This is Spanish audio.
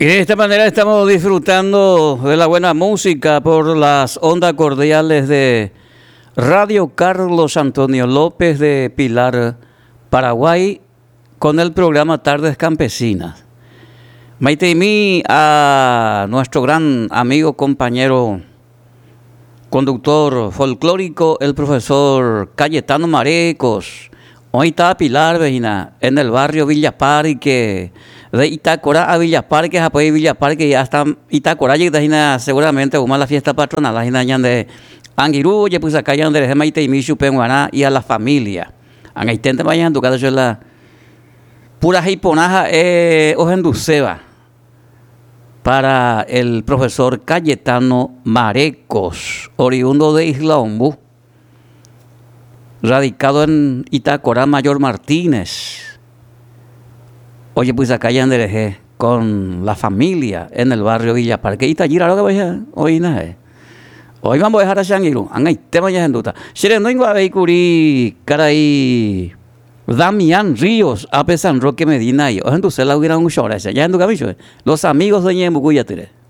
Y de esta manera estamos disfrutando de la buena música por las ondas cordiales de Radio Carlos Antonio López de Pilar, Paraguay, con el programa Tardes Campesinas. Maiteimí a nuestro gran amigo, compañero, conductor folclórico, el profesor Cayetano Marecos. Hoy está Pilar, vecina, en el barrio Villa Parque, de Itacora a Villa Parque, Japón Villa Parque, y hasta Itacora, y seguramente una la fiesta patronal, la gente de Anguirú, y pues acá ya donde dejé Maiteimí, Chupenguaná, y a la familia. Han intentado vayan tu casa, yo la pura jiponaja, ojenduceba, para el profesor Cayetano Marecos, oriundo de Isla Ombú, radicado en Itacora, Mayor Martínez. Oye, pues acá ya dejé con la familia en el barrio Villa Parque. Y allí lo que voy a hoy nada. Hoy vamos a dejar a Shangiru. Angay tema ya en duda. Si no ingo a veicuri caray Damián Ríos a San Roque Medina y o en tu se la hubiera un short ya en tu camicho. Los amigos de Ñembucuya tere.